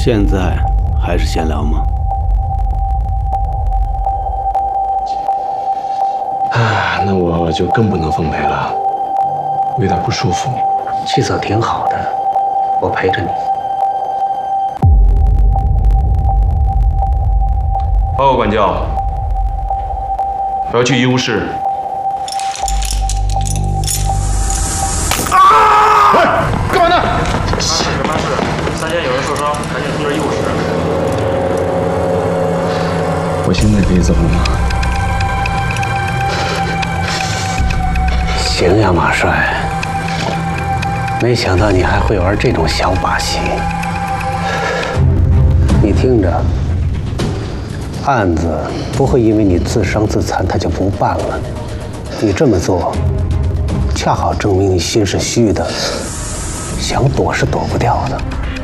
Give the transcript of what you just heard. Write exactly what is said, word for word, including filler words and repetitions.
现在还是闲聊吗？ 啊，那我就更不能奉陪了，我有点不舒服。 气色挺好的，我陪着你。 报告管教，我要去医务室。啊！喂，干嘛呢？ 办事办事，三线有人受伤，赶紧通知医务室。 我现在可以走了吗？ 行呀，马帅。没想到你还会玩这种小把戏。你听着，案子不会因为你自伤自残他就不办了。你这么做，恰好证明你心是虚的，想躲是躲不掉的。